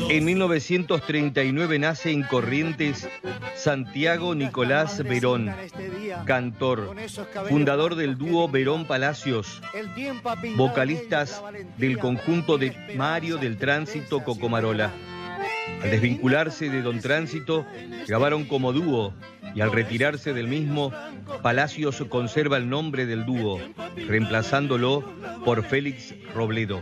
En 1939 nace en Corrientes Santiago Nicolás Verón, cantor, fundador del dúo Verón Palacios, vocalistas del conjunto de Mario del Tránsito Cocomarola. Al desvincularse de Don Tránsito, grabaron como dúo y al retirarse del mismo, Palacios conserva el nombre del dúo, reemplazándolo por Félix Robledo.